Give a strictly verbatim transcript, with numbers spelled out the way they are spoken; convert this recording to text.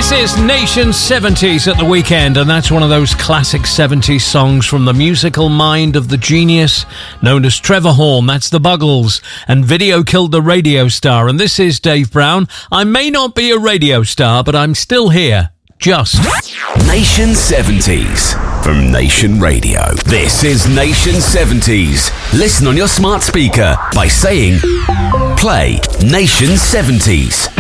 This is Nation seventies at the weekend, and that's one of those classic seventies songs from the musical mind of the genius known as Trevor Horn. That's the Buggles, and Video Killed the Radio Star. And this is Dave Brown. I may not be a radio star, but I'm still here. Just Nation seventies from Nation Radio. This is Nation seventies. Listen on your smart speaker by saying, play Nation seventies.